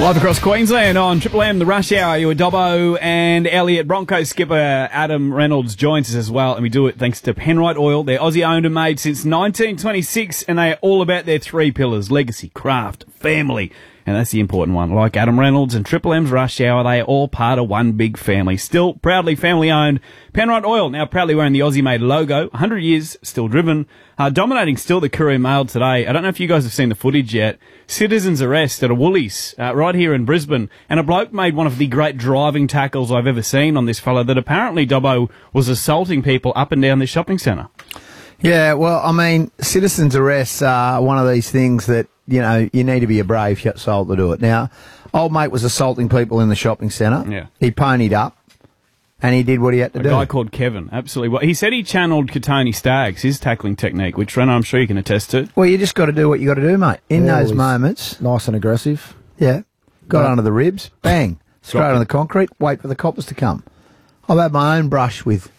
Live across Queensland on Triple M, the Rush Hour. You were Dobbo and Elliot. Broncos skipper Adam Reynolds joins us as well, and we do it thanks to Penrite Oil. They're Aussie-owned and made since 1926, and they are all about their three pillars: legacy, craft, family. And that's the important one. Like Adam Reynolds and Triple M's Rush Hour, they are all part of one big family. Still proudly family-owned. Penrite Oil, now proudly wearing the Aussie-made logo. 100 years, still driven. Dominating still the Courier Mail today. I don't know if you guys have seen the footage yet. Citizens arrest at a Woolies right here in Brisbane. And a bloke made one of the great driving tackles I've ever seen on this fella that apparently, Dobbo, was assaulting people up and down this shopping centre. Yeah, well, I mean, citizens arrests are one of these things that, you know, you need to be a brave soul to do it. Now, old mate was assaulting people in the shopping centre. Yeah. He ponied up, and he did what he had to do. A guy called Kevin, absolutely. Well, he said he channeled Katoni Staggs, his tackling technique, which, Renato, I'm sure you can attest to. Well, you just got to do what you got to do, mate. In those moments. Nice and aggressive. Yeah. Got under the ribs, bang, straight on the concrete, wait for the coppers to come. I've had my own brush with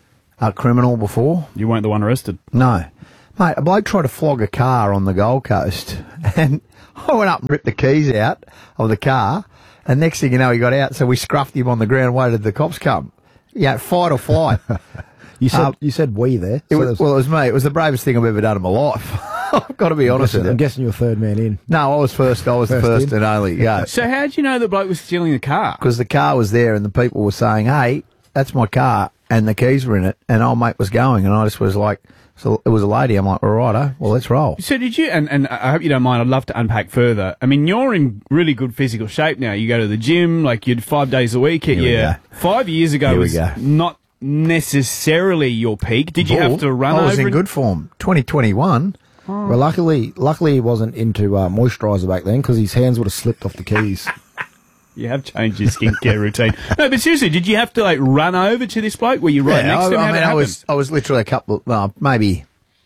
a criminal before. You weren't the one arrested? No. Mate, a bloke tried to flog a car on the Gold Coast, and I went up and ripped the keys out of the car, and next thing you know, he got out, so we scruffed him on the ground, waited the cops come. Yeah, fight or flight. You said we there. It was me. It was the bravest thing I've ever done in my life. I've got to be honest with you. I'm guessing you were third man in. No, I was first. I was the first and only. Yeah. So how'd you know the bloke was stealing the car? Because the car was there, and the people were saying, "Hey, that's my car," and the keys were in it, and old mate was going, and I just was like, so it was a lady. I'm like, all righto, well, let's roll. So did you, and I hope you don't mind, I'd love to unpack further. I mean, you're in really good physical shape now. You go to the gym, like you'd 5 days a week. Here 5 years ago was not necessarily your peak. Did you have to run over? I was in good form. 2021. Oh. Well, luckily he wasn't into moisturiser back then, because his hands would have slipped off the keys. You have changed your skincare routine. No, but seriously, did you have to like run over to this bloke? Were you right next to him? I was literally a couple, maybe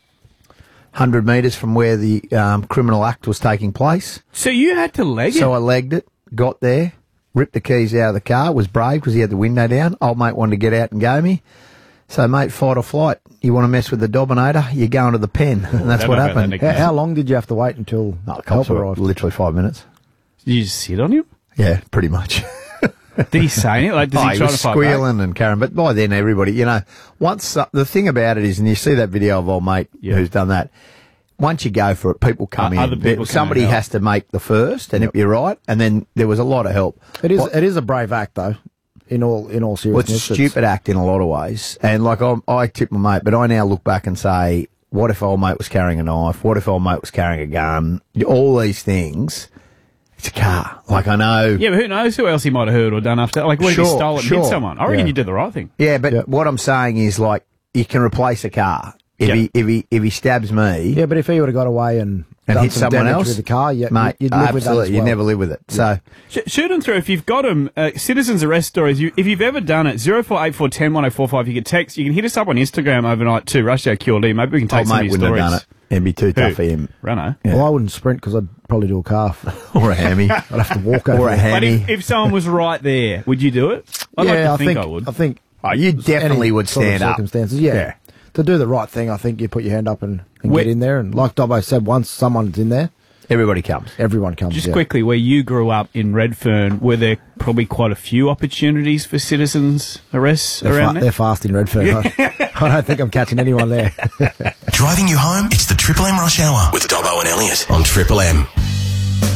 100 metres from where the criminal act was taking place. So you had to leg it? So I legged it, got there, ripped the keys out of the car, was brave because he had the window down. Old mate wanted to get out and go me. So, mate, fight or flight. You want to mess with the Dominator, you're going to the pen. And that's what happened. How long did you have to wait until help arrived? Literally 5 minutes. Did you just sit on him? Yeah, pretty much. Did he say anything? Like, does he try to fight squealing and carrying, but by then everybody, you know, once the thing about it is, and you see that video of old mate who's done that. Once you go for it, people come in. Other people somebody has to make the first, and if you're right, and then there was a lot of help. It is a brave act, though. In all seriousness, well, it's a stupid act in a lot of ways, and like I tip my mate, but I now look back and say, what if old mate was carrying a knife? What if old mate was carrying a gun? All these things. It's a car. Like, I know. Yeah, but who knows who else he might have heard or done after. Like, what if he stole it and hit someone? I reckon you did the right thing. Yeah, but what I'm saying is, like, you can replace a car. If he stabs me. Yeah, but if he would have got away and hit someone else with the car, mate, you'd live with that as well. You never live with it. So shoot them through if you've got them. Citizens arrest stories. If you've ever done it, 0484 10 1045. You can text. You can hit us up on Instagram overnight too. Rush Hour QLD. Maybe we can take some of your stories. Have done it. It'd be too tough for him. Rano. Yeah. Well, I wouldn't sprint because I'd probably do a calf or a hammy. I'd have to walk over. Or a hammy. But if someone was right there, would you do it? I think I would. I think you definitely would stand up. Circumstances, yeah. To do the right thing, I think you put your hand up and get in there. And like Dobbo said, once someone's in there, everybody comes. Everyone comes. Just quickly, where you grew up in Redfern, were there probably quite a few opportunities for citizens arrests around there? They're fast in Redfern. I don't think I'm catching anyone there. Driving you home? It's the Triple M Rush Hour with Dobbo and Elliot on Triple M.